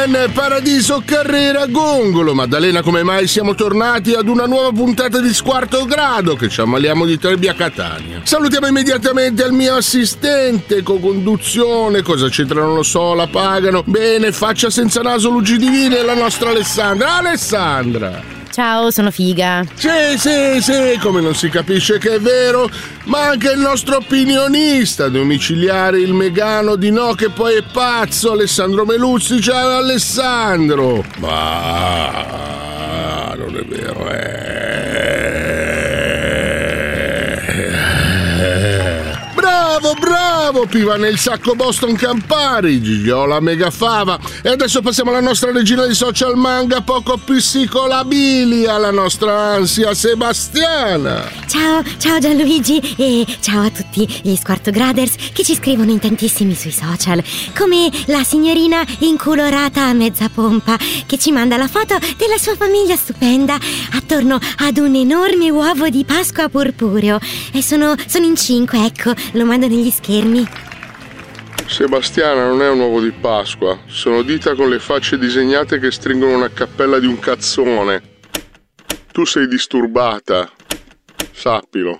Paradiso Carrera Gongolo. Maddalena, come mai siamo tornati ad una nuova puntata di Squarto Grado che ci ammaliamo di Trebbia Catania? Salutiamo immediatamente al mio assistente, co-conduzione, cosa c'entra non lo so, la pagano. Bene, faccia senza naso, luci divine, la nostra Alessandra. Ciao, sono Figa. Sì, come non si capisce che è vero, ma anche il nostro opinionista domiciliare, il megano di no che poi è pazzo, Alessandro Meluzzi. Ciao Alessandro. Ma non è vero, Bravo, piva nel sacco Boston Campari, Gigiola Megafava. E adesso passiamo alla nostra regina di social manga poco psicolabili, alla nostra ansia Sebastiana. Ciao Gianluigi e ciao a tutti gli Squartograders che ci scrivono in tantissimi sui social, come la signorina incolorata a mezza pompa che ci manda la foto della sua famiglia stupenda attorno ad un enorme uovo di Pasqua purpureo e sono in 5, ecco, lo mando negli schermi. Sebastiana, non è un uovo di Pasqua, sono dita con le facce disegnate che stringono una cappella di un cazzone. Tu sei disturbata, sappilo.